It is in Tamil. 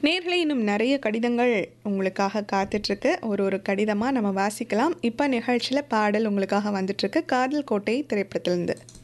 நேர்களே இன்னும் நிறைய கடிதங்கள் உங்களுக்காக காத்துட்ருக்கு. ஒரு கடிதமா நம்ம வாசிக்கலாம். இப்ப நிகழ்ச்சியில பாடல் உங்களுக்காக வந்துட்டுருக்கு. காதல் கோட்டை திரைப்படத்திலிருந்து.